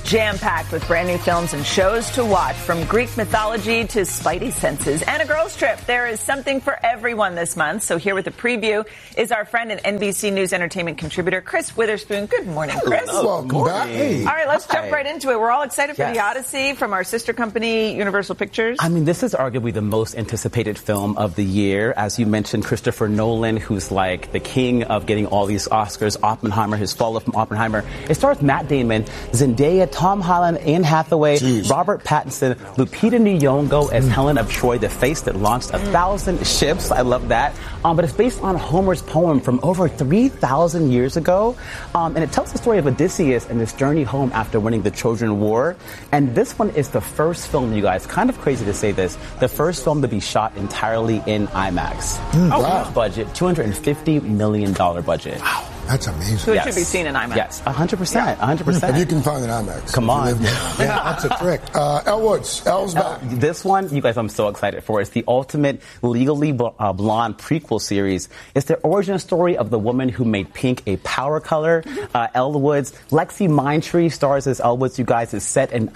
jam-packed with brand new films and shows to watch, from Greek mythology to Spidey senses and a girls' trip. There is something for everyone this month. So here with a preview is our friend and NBC News entertainment contributor, Chris Witherspoon. Good morning, Chris. Welcome back. Hey. All right, let's jump right into it. We're all excited for The Odyssey from our sister company, Universal Pictures. I mean, this is arguably the most anticipated film of the year. As you mentioned, Christopher Nolan, who's like the king of getting all these Oscars, Oppenheimer, his follow-up from Oppenheimer. It stars Matt Damon, Zendaya, Tom Holland, Anne Hathaway, Robert Pattinson, Lupita Nyong'o as Helen of Troy, the face that launched 1,000 ships. I love that. But it's based on Homer's poem from over 3,000 years ago. And it tells the story of Odysseus and his journey home after winning the Trojan War. And this one is the first film, you guys, kind of crazy to say this, the first film to be shot entirely in IMAX. Wow. Budget, $250 million budget. Wow. That's amazing. So it should be seen in IMAX. Yes, 100%. 100%. If you can find an IMAX. Come on. Yeah, that's a trick. Elle Woods. Elle's back. This one, you guys, I'm so excited for. It's the ultimate Legally Blonde prequel series. It's the origin story of the woman who made pink a power color. Elle Woods. Lexi Mindtree stars as Elle Woods, you guys. Is set in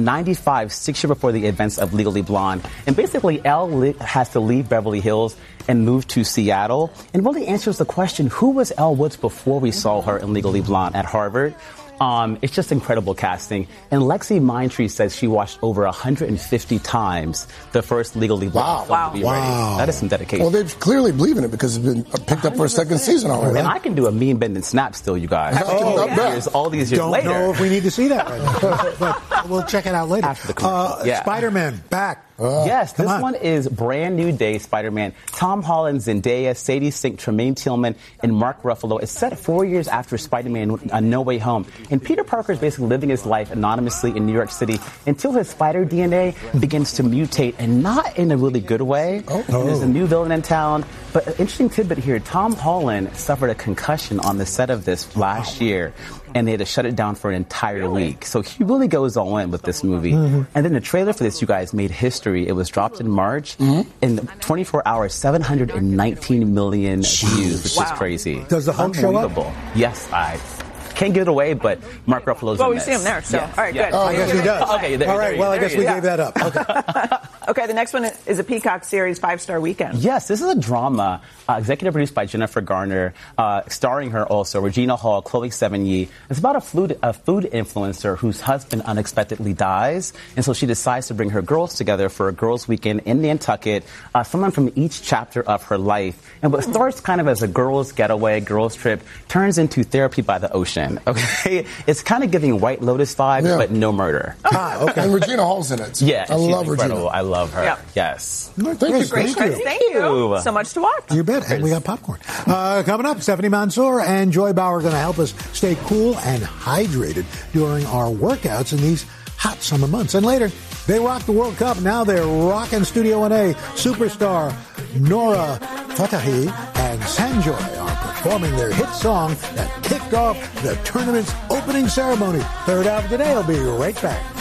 95, 6 years before the events of Legally Blonde. And basically, Elle has to leave Beverly Hills and move to Seattle, and really answers the question, who was Elle Woods before we saw her in Legally Blonde at Harvard? It's just incredible casting. And Lexi Mindtree says she watched over 150 times the first Legally Blonde film to be ready. That is some dedication. Well, they clearly believe in it because it's been picked up for a second season already. And I can do a mean bend and snap still, you guys. All these years later. Don't know if we need to see that right now. But we'll check it out later. After the commercial. Spider-Man, back. Yes, this one is Brand New Day Spider-Man. Tom Holland, Zendaya, Sadie Sink, Tremaine Tillman, and Mark Ruffalo. It's set 4 years after Spider-Man No Way Home. And Peter Parker is basically living his life anonymously in New York City until his spider DNA begins to mutate, and not in a really good way. There's a new villain in town. But an interesting tidbit here, Tom Holland suffered a concussion on the set of this last year, and they had to shut it down for an entire week. So he really goes all in with this movie. And then the trailer for this, you guys, made history. It was dropped in March. In 24 hours, 719 million views, which is crazy. Does the Hulk show up? Yes, I can't give it away, but Mark Ruffalo's in this. We see him there, so. All right, good. Oh, I guess he does. Okay, all right, well, I guess we gave that up. Okay. Okay, the next one is a Peacock series, 5-Star Weekend. Yes, this is a drama, executive produced by Jennifer Garner, starring her also, Regina Hall, Chloe Sevigny. It's about a food influencer whose husband unexpectedly dies, and so she decides to bring her girls together for a girls' weekend in Nantucket, someone from each chapter of her life. And what starts kind of as a girls' getaway, girls' trip, turns into therapy by the ocean, okay? It's kind of giving White Lotus vibes, but no murder. Okay. And Regina Hall's in it. Yeah, I love Regina. I love her. Yeah. Yes. Thank you. Thank you. So much to watch. You bet. And we got popcorn. Coming up, Stephanie Mansour and Joy Bauer are going to help us stay cool and hydrated during our workouts in these hot summer months. And later, they rocked the World Cup. Now they're rocking Studio NA. Superstar Nora Fatahi and Sanjoy are performing their hit song that kicked off the tournament's opening ceremony. Third half of today. I'll be right back.